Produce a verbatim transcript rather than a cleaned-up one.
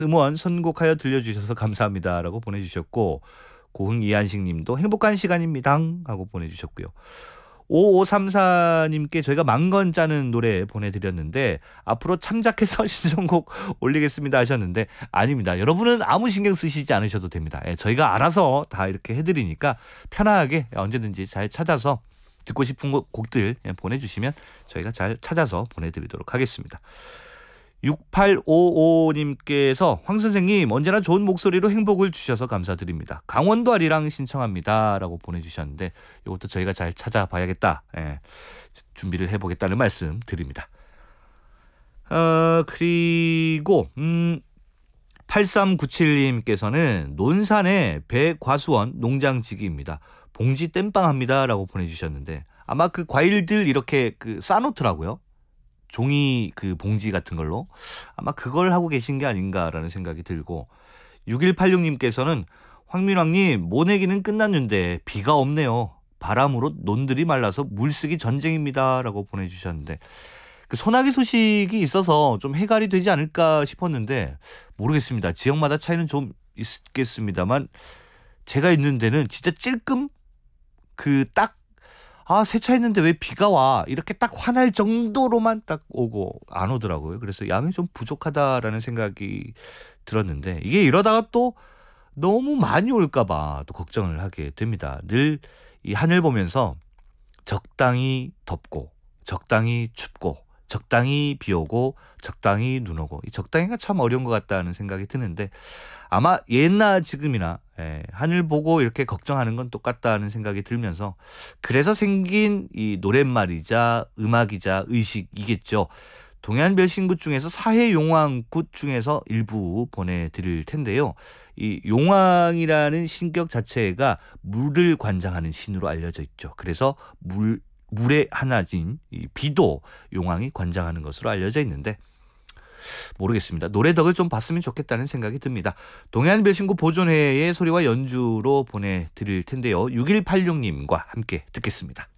음원 선곡하여 들려주셔서 감사합니다라고 보내주셨고, 고흥 이한식님도 행복한 시간입니다 하고 보내주셨고요. 오오삼사 님께 저희가 만건 짜는 노래 보내드렸는데 앞으로 참작해서 신청곡 올리겠습니다 하셨는데, 아닙니다. 여러분은 아무 신경 쓰시지 않으셔도 됩니다. 예, 저희가 알아서 다 이렇게 해드리니까 편하게 언제든지 잘 찾아서 듣고 싶은 곡들 보내주시면 저희가 잘 찾아서 보내드리도록 하겠습니다. 육팔오오 님께서 황 선생님 언제나 좋은 목소리로 행복을 주셔서 감사드립니다. 강원도 아리랑 신청합니다 라고 보내주셨는데, 이것도 저희가 잘 찾아봐야겠다, 예, 준비를 해보겠다는 말씀 드립니다. 어, 그리고 음, 팔삼구칠 님께서는 논산의 배과수원 농장지기입니다. 봉지 땜빵합니다 라고 보내주셨는데, 아마 그 과일들 이렇게 그 싸놓더라고요. 종이 그 봉지 같은 걸로 아마 그걸 하고 계신 게 아닌가라는 생각이 들고, 육일팔육 님께서는 황민왕님 모내기는 끝났는데 비가 없네요. 바람으로 논들이 말라서 물쓰기 전쟁입니다 라고 보내주셨는데, 그 소나기 소식이 있어서 좀 해갈이 되지 않을까 싶었는데 모르겠습니다. 지역마다 차이는 좀 있겠습니다만 제가 있는 데는 진짜 찔끔 그딱 아, 세차했는데 왜 비가 와? 이렇게 딱 화날 정도로만 딱 오고 안 오더라고요. 그래서 양이 좀 부족하다라는 생각이 들었는데, 이게 이러다가 또 너무 많이 올까 봐 또 걱정을 하게 됩니다. 늘 이 하늘 보면서 적당히 덥고 적당히 춥고 적당히 비 오고 적당히 눈 오고, 이 적당히가 참 어려운 것 같다는 생각이 드는데, 아마 옛날 지금이나 예, 하늘 보고 이렇게 걱정하는 건 똑같다는 생각이 들면서, 그래서 생긴 이 노랫말이자 음악이자 의식이겠죠. 동해안별신굿 중에서 사해용왕굿 중에서 일부 보내드릴 텐데요. 이 용왕이라는 신격 자체가 물을 관장하는 신으로 알려져 있죠. 그래서 물 물의 하나인 이 비도 용왕이 관장하는 것으로 알려져 있는데, 모르겠습니다. 노래덕을 좀 봤으면 좋겠다는 생각이 듭니다. 동해안별신굿 보존회의 소리와 연주로 보내드릴 텐데요. 육일팔육 님과 함께 듣겠습니다.